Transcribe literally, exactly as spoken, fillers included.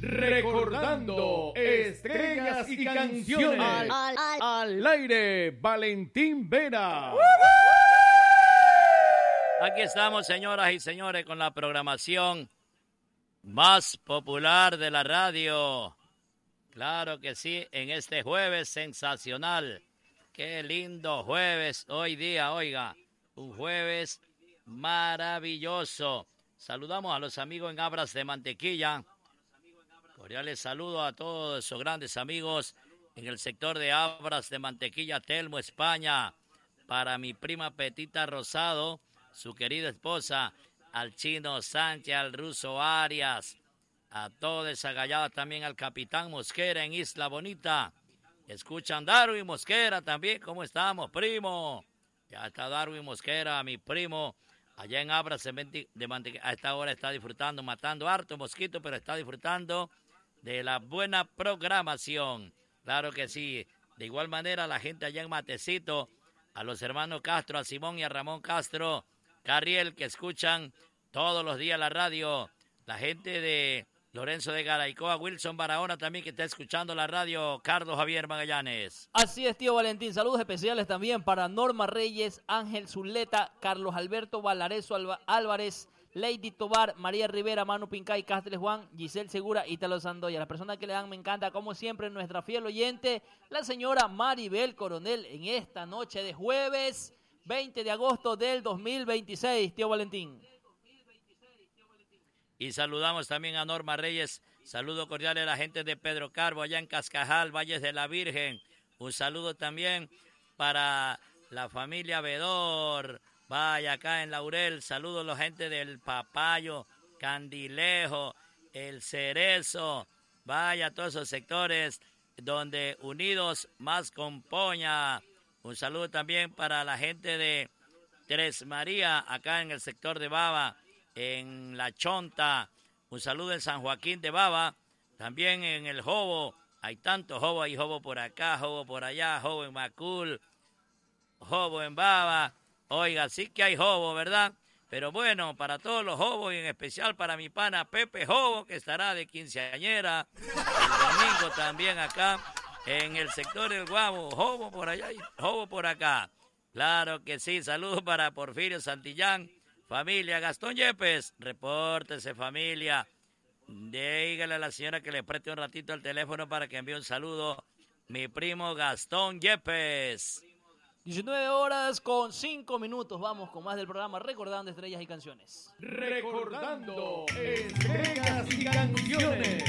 Recordando estrellas y canciones. Al, al, al, al aire, Valentín Vera. Aquí estamos, señoras y señores, con la programación más popular de la radio. Claro que sí, en este jueves sensacional. Qué lindo jueves hoy día, oiga. Un jueves maravilloso. Saludamos a los amigos en Abras de Mantequilla. Cordiales saludos a todos esos grandes amigos en el sector de Abras de Mantequilla, Telmo, España. Para mi prima Petita Rosado, su querida esposa, al Chino Sánchez, al Ruso Arias, a toda esa gallada, también al Capitán Mosquera en Isla Bonita. Escuchan Darwin Mosquera también, ¿cómo estamos, primo? Ya está Darwin Mosquera, mi primo, allá en Abras de Mantequilla. A esta hora está disfrutando, matando harto mosquito, pero está disfrutando de la buena programación. Claro que sí. De igual manera, la gente allá en Matecito, a los hermanos Castro, a Simón y a Ramón Castro, Carriel, que escuchan todos los días la radio. La gente de Lorenzo de Garaycoa, Wilson Barahona también, que está escuchando la radio. Carlos Javier Magallanes. Así es, tío Valentín. Saludos especiales también para Norma Reyes, Ángel Zuleta, Carlos Alberto Valareso Álvarez, Lady Tobar, María Rivera, Manu Pincay, Cáceres Juan, Giselle Segura, Ítalo Sandoya. Las personas que le dan me encanta, como siempre, nuestra fiel oyente, la señora Maribel Coronel, en esta noche de jueves veinte de agosto del dos mil veintiséis, tío Valentín. Y saludamos también a Norma Reyes. Saludo cordial a la gente de Pedro Carbo, allá en Cascajal, Valles de la Virgen. Un saludo también para la familia Vedor. Vaya, acá en Laurel, saludos a la gente del Papayo, Candilejo, El Cerezo. Vaya, todos esos sectores donde unidos más compoña. Un saludo también para la gente de Tres María, acá en el sector de Baba, en La Chonta. Un saludo en San Joaquín de Baba, también en el Jobo. Hay tantos Jobo, hay Jobo por acá, Jobo por allá, Jobo en Macul, Jobo en Baba. Oiga, sí que hay Jobo, ¿verdad? Pero bueno, para todos los Jobos y en especial para mi pana Pepe Jobo, que estará de quinceañera el domingo también acá en el sector del Guabo. Jobo por allá y Jobo por acá. Claro que sí, saludos para Porfirio Santillán, familia Gastón Yepes. Repórtese, familia. Dígale a la señora que le preste un ratito el teléfono para que envíe un saludo. Mi primo Gastón Yepes. diecinueve horas con cinco minutos. Vamos con más del programa Recordando Estrellas y Canciones. Recordando Estrellas y Canciones.